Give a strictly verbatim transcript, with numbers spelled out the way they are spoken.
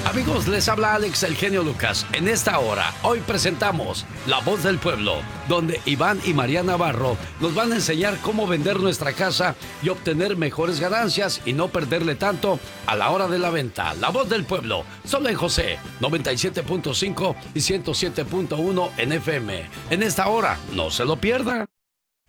Amigos, les habla Alex El Genio Lucas. En esta hora, hoy presentamos La Voz del Pueblo, donde Iván y María Navarro nos van a enseñar cómo vender nuestra casa y obtener mejores ganancias y no perderle tanto a la hora de la venta. La Voz del Pueblo, solo en José, noventa y siete punto cinco y ciento siete punto uno en F M. En esta hora, no se lo pierda.